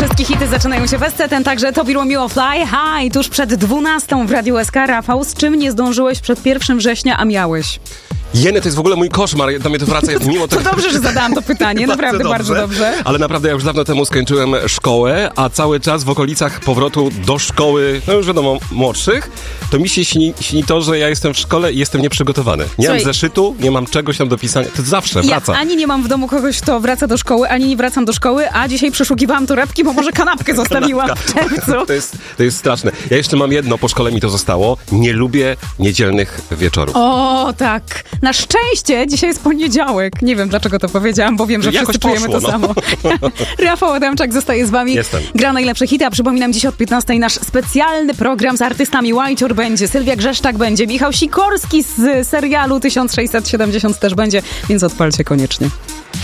Wszystkie hity zaczynają się w SC, ten także Tobi Romeo Fly High, tuż przed 12 w Radiu SK. Rafał, z czym nie zdążyłeś przed 1 września, a miałeś? Jeny, to jest w ogóle mój koszmar, do mnie to wraca mimo To dobrze, że zadałam to pytanie, naprawdę bardzo dobrze. Ale naprawdę ja już dawno temu skończyłem szkołę, a cały czas w okolicach powrotu do szkoły, no już wiadomo, młodszych, to mi się śni to, że ja jestem w szkole i jestem nieprzygotowany. Nie mam zeszytu, nie mam czegoś tam do pisania, to zawsze wraca. Ja ani nie mam w domu kogoś, kto wraca do szkoły, ani nie wracam do szkoły, a dzisiaj przeszukiwałam torebki, bo może kanapkę zostawiłam w czerwcu. To jest straszne. Ja jeszcze mam jedno, po szkole mi to zostało. Nie lubię niedzielnych wieczorów. O, tak. Na szczęście dzisiaj jest poniedziałek. Nie wiem, dlaczego to powiedziałam, bo wiem, że wszyscy czujemy to samo. Rafał Adamczak zostaje z wami. Jestem. Gra najlepsze hity, a przypominam, dziś od 15 nasz specjalny program z artystami. Łajcior będzie, Sylwia Grzeszczak będzie, Michał Sikorski z serialu 1670 też będzie, więc odpalcie koniecznie.